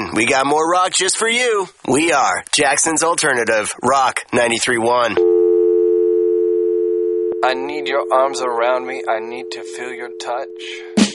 waiting. We got more rock just for you. We are Jackson's Alternative, Rock 93.1. I need your arms around me. I need to feel your touch.